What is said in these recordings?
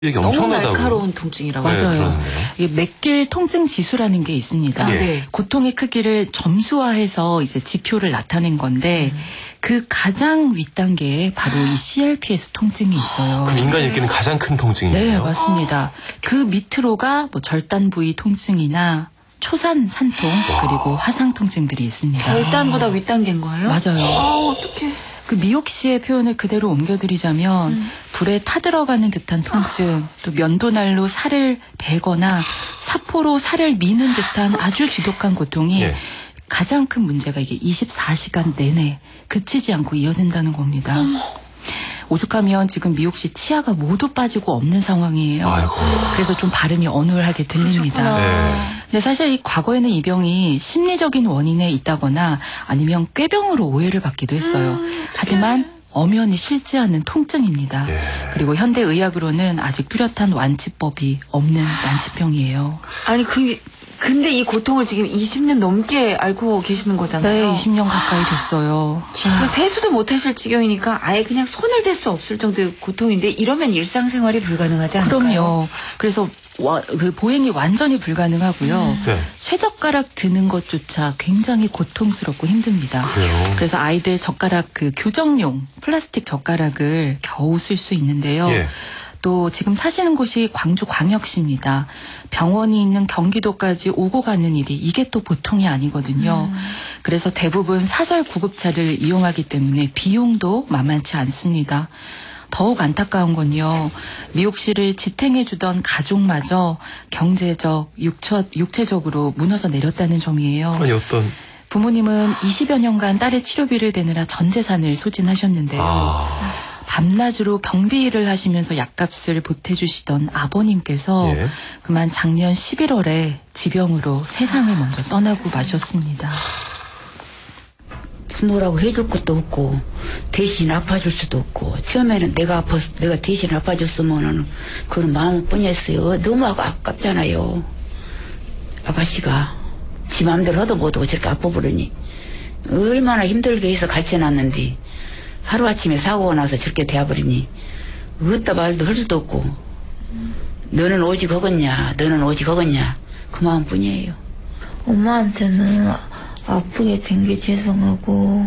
이게 너무 엄청나다고. 날카로운 통증이라고. 네, 맞아요. 그러네요. 이게 맥길 통증 지수라는 게 있습니다. 아, 네. 고통의 크기를 점수화해서 이제 지표를 나타낸 건데 그 가장 윗단계에 바로 이 CRPS 통증이 있어요. 그 인간이 느끼는 가장 큰 통증이에요. 네, 맞습니다. 그 밑으로가 뭐 절단 부위 통증이나 초산 산통 그리고 화상 통증들이 있습니다. 절단보다 윗단계인 거예요? 맞아요. 어떡해. 그 미옥 씨의 표현을 그대로 옮겨드리자면 불에 타들어가는 듯한 통증, 또 면도날로 살을 베거나 사포로 살을 미는 듯한 아주 지독한 고통이 예. 가장 큰 문제가 이게 24시간 내내 그치지 않고 이어진다는 겁니다. 오죽하면 지금 미옥 씨 치아가 모두 빠지고 없는 상황이에요. 아이고. 그래서 좀 발음이 어눌하게 들립니다. 네. 근데 사실 이 과거에는 이 병이 심리적인 원인에 있다거나 아니면 꾀병으로 오해를 받기도 했어요. 하지만 엄연히 싫지 않은 통증입니다. 예. 그리고 현대 의학으로는 아직 뚜렷한 완치법이 없는 난치병이에요. 아니, 근데 이 고통을 지금 20년 넘게 앓고 계시는 네, 거잖아요. 20년 가까이 됐어요. 그 세수도 못 하실 지경이니까 아예 그냥 손을 댈 수 없을 정도의 고통인데 이러면 일상생활이 불가능하지 않을까요? 그럼요. 그래서 그 보행이 완전히 불가능하고요. 네. 쇠젓가락 드는 것조차 굉장히 고통스럽고 힘듭니다. 그래요. 그래서 아이들 젓가락 그 교정용 플라스틱 젓가락을 겨우 쓸 수 있는데요. 예. 또 지금 사시는 곳이 광주광역시입니다. 병원이 있는 경기도까지 오고 가는 일이 이게 또 보통이 아니거든요. 그래서 대부분 사설 구급차를 이용하기 때문에 비용도 만만치 않습니다. 더욱 안타까운 건요. 미옥 씨를 지탱해주던 가족마저 경제적, 육체적으로 무너져 내렸다는 점이에요. 아니 어떤 부모님은 20여 년간 딸의 치료비를 대느라 전 재산을 소진하셨는데요. 밤낮으로 경비 일을 하시면서 약값을 보태주시던 아버님께서 예. 그만 작년 11월에 지병으로 세상을 먼저 떠나고 마셨습니다. 부모라고 해줄 것도 없고 대신 아파줄 수도 없고 처음에는 내가 아파서 내가 대신 아파줬으면은 그런 마음뿐이었어요. 너무 아깝잖아요. 아가씨가 지 마음대로 하도 못하고 저렇게 아파버리니 얼마나 힘들게 해서 가르쳐놨는데 하루아침에 사고가 나서 저렇게 돼버리니 어디다 말도 할 수도 없고 너는 오직 하겠냐 너는 오직 하겠냐 그 마음뿐이에요. 엄마한테는 아프게 된 게 죄송하고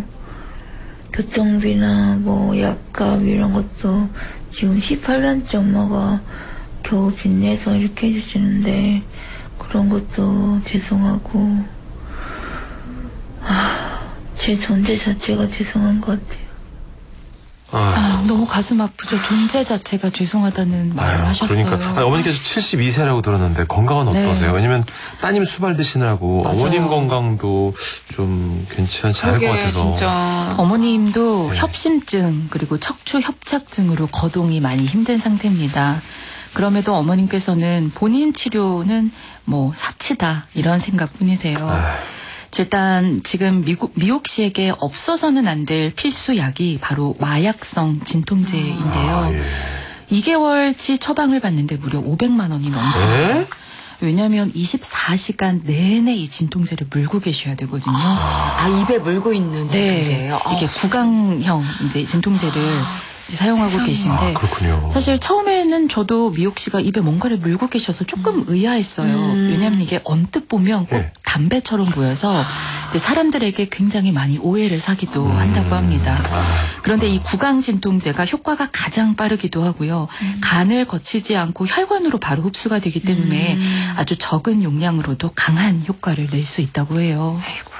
교통비나 뭐 약값 이런 것도 지금 18년째 엄마가 겨우 빚내서 이렇게 해주시는데 그런 것도 죄송하고 제 존재 자체가 죄송한 것 같아요. 너무 가슴 아프죠. 존재 자체가 죄송하다는 말을 하셨어요. 그러니까 아니, 어머니께서 72세라고 들었는데 건강은 네. 어떠세요? 왜냐면 따님 수발 드시느라고 맞아요. 어머님 건강도 좀 괜찮지 않을 것 그러게, 같아서. 진짜. 어머님도 네. 협심증 그리고 척추 협착증으로 거동이 많이 힘든 상태입니다. 그럼에도 어머님께서는 본인 치료는 뭐 사치다 이런 생각뿐이세요. 일단 지금 미옥 씨에게 없어서는 안 될 필수 약이 바로 마약성 진통제인데요. 예. 2개월치 처방을 받는데 무려 500만 원이 넘습니다. 에? 왜냐하면 24시간 내내 이 진통제를 물고 계셔야 되거든요. 입에 물고 있는 진통제예요? 이게 구강형 이제 진통제를 이제 사용하고 계신데 그렇군요. 사실 처음에는 저도 미옥 씨가 입에 뭔가를 물고 계셔서 조금 의아했어요. 왜냐하면 이게 언뜻 보면 꼭 네. 담배처럼 보여서 이제 사람들에게 굉장히 많이 오해를 사기도 한다고 합니다. 그런데 이 구강 진통제가 효과가 가장 빠르기도 하고요. 간을 거치지 않고 혈관으로 바로 흡수가 되기 때문에 아주 적은 용량으로도 강한 효과를 낼 수 있다고 해요.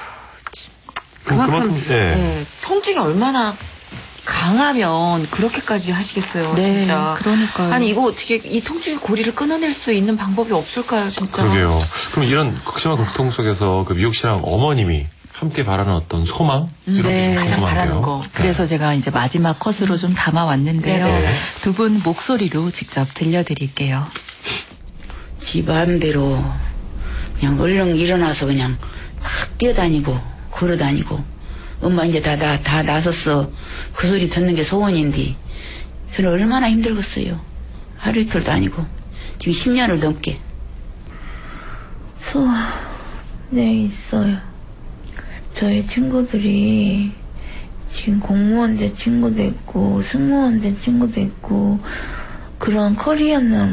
그만큼 예. 네, 통증이 얼마나 강하면 그렇게까지 하시겠어요, 네, 진짜. 그러니까요. 아니 이거 어떻게 이 통증의 고리를 끊어낼 수 있는 방법이 없을까요, 진짜? 그러게요. 그럼 이런 극심한 고통 속에서 그 미옥 씨랑 어머님이 함께 바라는 어떤 소망? 이런 네. 게 가장 궁금한데요. 바라는 거. 그래서 제가 이제 마지막 컷으로 좀 담아왔는데요. 네네. 두 분 목소리로 직접 들려드릴게요. 지 마음대로 그냥 얼른 일어나서 그냥 탁 뛰어다니고 걸어다니고 엄마 이제 다 나섰어 그 소리 듣는 게 소원인데 저는 얼마나 힘들겠어요. 하루 이틀도 아니고 지금 10년을 넘게. 소원 네 있어요. 저희 친구들이 지금 공무원 된 친구도 있고 승무원 된 친구도 있고 그런 커리어는